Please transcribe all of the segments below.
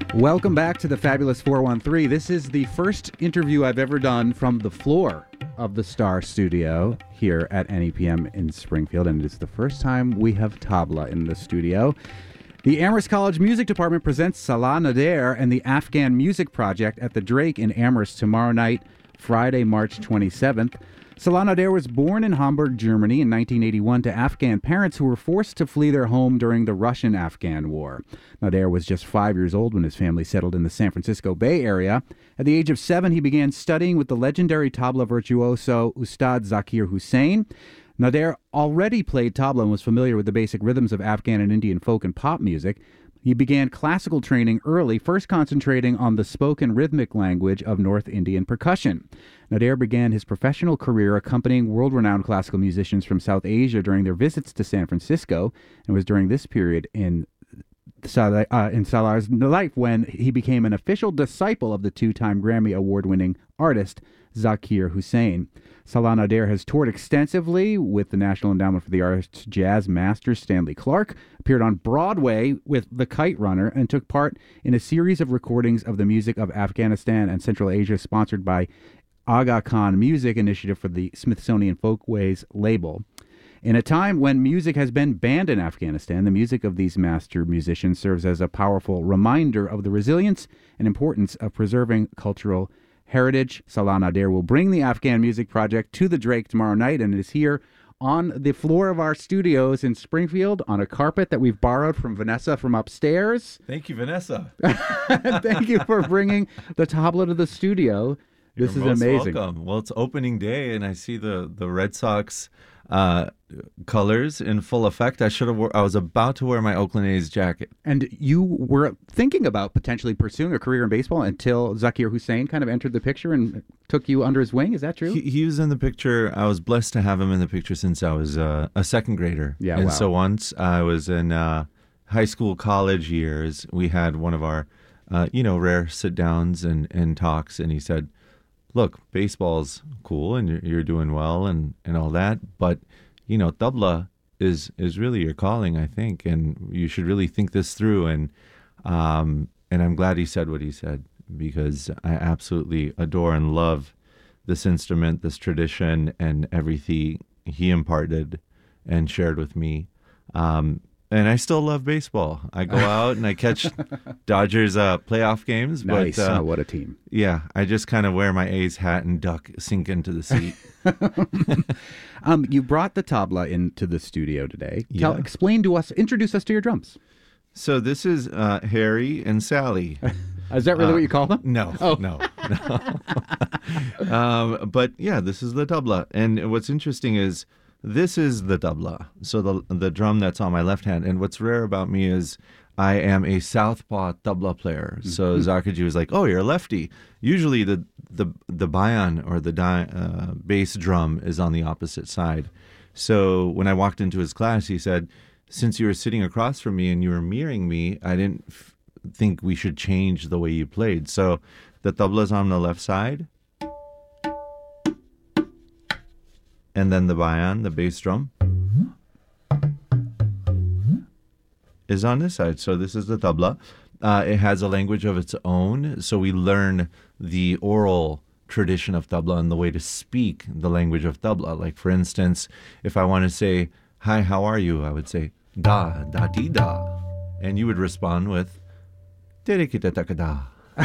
Welcome back to the Fabulous 413. This is the first interview I've ever done from the floor of the Star Studio here at NEPM in Springfield, and it is the first time we have tabla in the studio. The Amherst College Music Department presents Salah Nader and the Afghan Music Project at the Drake in Amherst tomorrow night, Friday, March 27th. Salah Nader was born in Hamburg, Germany in 1981 to Afghan parents who were forced to flee their home during the Russian-Afghan War. Nader was just 5 years old when his family settled in the San Francisco Bay Area. At the age of 7, he began studying with the legendary tabla virtuoso Ustad Zakir Hussain. Nader already played tabla and was familiar with the basic rhythms of Afghan and Indian folk and pop music. He began classical training early, first concentrating on the spoken rhythmic language of North Indian percussion. Nader began his professional career accompanying world-renowned classical musicians from South Asia during their visits to San Francisco, and was during this period in Salah's life when he became an official disciple of the two-time Grammy Award-winning artist Zakir Hussain. Salah Nader has toured extensively with the National Endowment for the Arts jazz master Stanley Clarke, appeared on Broadway with The Kite Runner, and took part in a series of recordings of the music of Afghanistan and Central Asia sponsored by Aga Khan Music Initiative for the Smithsonian Folkways label. In a time when music has been banned in Afghanistan, the music of these master musicians serves as a powerful reminder of the resilience and importance of preserving cultural heritage. Salah Nader will bring the Afghan Music Project to the Drake tomorrow night, and it is here on the floor of our studios in Springfield on a carpet that we've borrowed from Vanessa from upstairs. Thank you, Vanessa. Thank you for bringing the tabla to the studio. This You're is most amazing. Welcome. Well, it's opening day, and I see the Red Sox colors in full effect. I was about to wear my Oakland A's jacket. And you were thinking about potentially pursuing a career in baseball until Zakir Hussain kind of entered the picture and took you under his wing. Is that true? He was in the picture. I was blessed to have him in the picture since I was a second grader. Yeah, and wow. so once I was in high school, college years, we had one of our, rare sit-downs and talks, and he said, look, baseball's cool and you're doing well and all that, but, tabla is really your calling, I think, and you should really think this through. And I'm glad he said what he said, because I absolutely adore and love this instrument, this tradition, and everything he imparted and shared with me. And I still love baseball. I go out and I catch Dodgers playoff games. Nice. But, what a team. Yeah, I just kind of wear my A's hat and sink into the seat. You brought the tabla into the studio today. Yeah. Introduce us to your drums. So this is Harry and Sally. Is that really what you call them? No, no. But yeah, this is the tabla. And what's interesting is this is the tabla, so the drum that's on my left hand. And what's rare about me is I am a southpaw tabla player. So Zakirji was like, "Oh, you're a lefty." Usually the bayan or the bass drum is on the opposite side. So when I walked into his class, he said, "Since you were sitting across from me and you were mirroring me, I didn't think we should change the way you played." So the tabla's on the left side. And then the bayan, the bass drum, is on this side. So this is the tabla. It has a language of its own. So we learn the oral tradition of tabla and the way to speak the language of tabla. Like, for instance, if I want to say, "Hi, how are you?" I would say, "Da, da, di, da." And you would respond with, "Tere-kita-taka-da."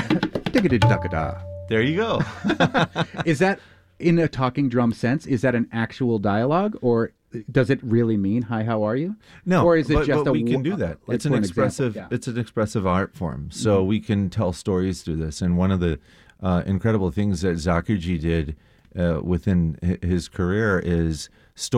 There you go. Is that, in a talking drum sense, is that an actual dialogue, or does it really mean "Hi, how are you"? No, or is it but we can do that. It's an expressive art form. So we can tell stories through this. And one of the incredible things that Zakirji did within his career is